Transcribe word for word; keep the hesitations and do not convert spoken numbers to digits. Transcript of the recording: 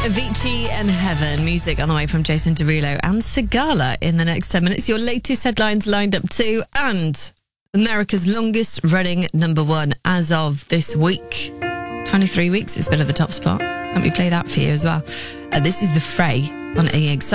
Avicii and Heaven. Music on the way from Jason Derulo and Sigala in the next ten minutes. Your latest headlines lined up too, and America's longest running number one as of this week. twenty-three weeks it's been at the top spot. Let me play that for you as well. Uh, this is The Fray on E X.